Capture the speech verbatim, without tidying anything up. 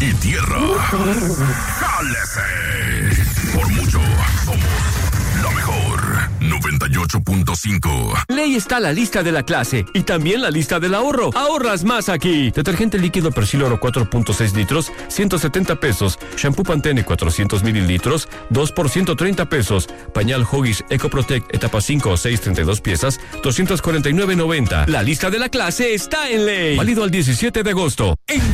y tierra. ¡Jálese! Por mucho, somos la mejor. noventa y ocho punto cinco. Ley está la lista de la clase y también la lista del ahorro. Ahorras más aquí. Detergente líquido Persil Oro cuatro punto seis litros, ciento setenta pesos. Shampoo Pantene cuatrocientos mililitros, dos por ciento treinta pesos. Pañal Huggies EcoProtect etapa cinco o seis, treinta y dos piezas, doscientos cuarenta y nueve noventa. La lista de la clase está en Ley. Válido al diecisiete de agosto. En